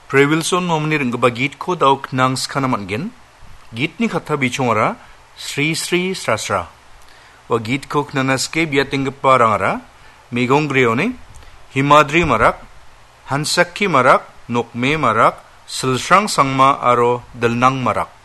Prewilson nomni ringgba git ko dauk nang skanaman gen. Git ni kata bichongara Sri Sri Srasra. Wa git ko knanaske biatinggpa rangara Megong Greone Himadri marak Hansakki marak Nokme marak Silsrang sangma aro Delnang marak.